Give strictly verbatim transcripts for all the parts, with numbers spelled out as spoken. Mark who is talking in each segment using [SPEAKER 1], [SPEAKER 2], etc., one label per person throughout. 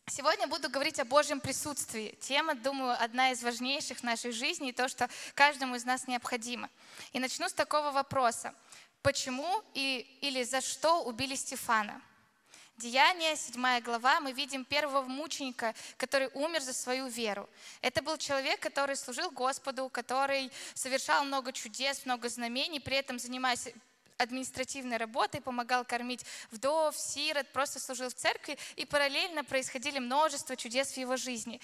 [SPEAKER 1] Сегодня буду говорить о Божьем присутствии. Тема, думаю, одна из важнейших в нашей жизни, и то, что каждому из нас необходимо. И начну с такого вопроса. Почему и, или за что убили Стефана? Деяния, седьмая глава, мы видим первого мученика, который умер за свою веру. Это был человек, который служил Господу, который совершал много чудес, много знамений, при этом занимаясь административной работой, помогал кормить вдов, сирот, просто служил в церкви, и параллельно происходили множество чудес в его жизни.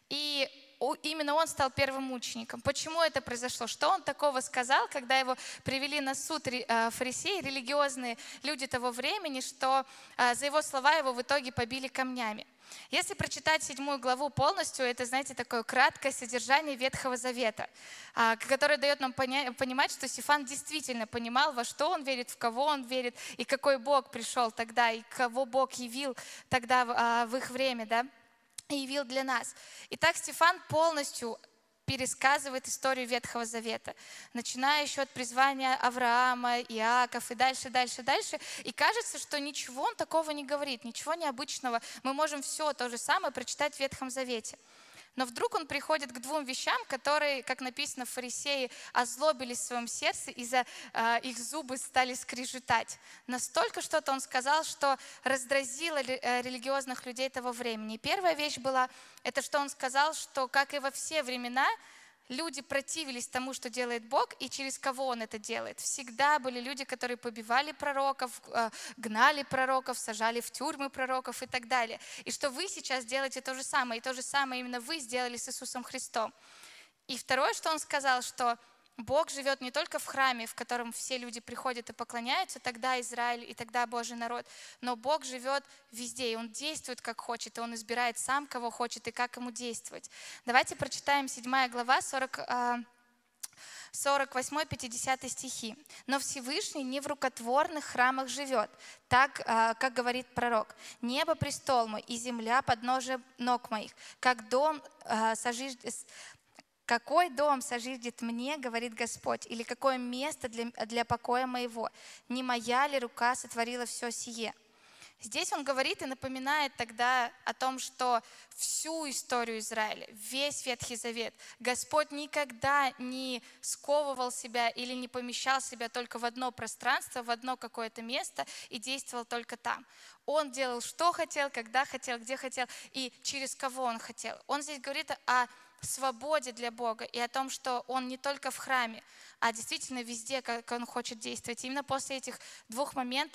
[SPEAKER 1] И именно он стал первым мучеником. Почему это произошло? Что он такого сказал, когда его привели на суд фарисеи, религиозные люди того времени, что за его слова его в итоге побили камнями? Если прочитать седьмую главу полностью, это, знаете, такое краткое содержание Ветхого Завета, которое дает нам понимать, что Стефан действительно понимал, во что он верит, в кого он верит, и какой Бог пришел тогда, и кого Бог явил тогда в их время, да, и явил для нас. Итак, Стефан полностью пересказывает историю Ветхого Завета, начиная еще от призвания Авраама, Иаков и дальше, дальше, дальше. И кажется, что ничего он такого не говорит, ничего необычного. Мы можем все то же самое прочитать в Ветхом Завете. Но вдруг он приходит к двум вещам, которые, как написано, фарисеи озлобились в своем сердце, и за э, их зубы стали скрежетать. Настолько что-то он сказал, что раздразило религиозных людей того времени. И первая вещь была, это что он сказал, что, как и во все времена, люди противились тому, что делает Бог, и через кого Он это делает. Всегда были люди, которые побивали пророков, гнали пророков, сажали в тюрьмы пророков и так далее. И что вы сейчас делаете то же самое, и то же самое именно вы сделали с Иисусом Христом. И второе, что Он сказал, что Бог живет не только в храме, в котором все люди приходят и поклоняются, тогда Израиль и тогда Божий народ, но Бог живет везде, и Он действует как хочет, и Он избирает сам, кого хочет, и как Ему действовать. Давайте прочитаем седьмая глава, сорок, сорок восемь пятьдесят стихи. «Но Всевышний не в рукотворных храмах живет, так, как говорит пророк. Небо престол мой, и земля подножие ног моих, как дом сожиждет... Какой дом сожжет мне, говорит Господь, или какое место для, для покоя моего? Не моя ли рука сотворила все сие?» Здесь он говорит и напоминает тогда о том, что всю историю Израиля, весь Ветхий Завет, Господь никогда не сковывал себя или не помещал себя только в одно пространство, в одно какое-то место и действовал только там. Он делал, что хотел, когда хотел, где хотел и через кого он хотел. Он здесь говорит о свободе для Бога и о том, что Он не только в храме, а действительно везде, как Он хочет действовать. И именно после этих двух моментов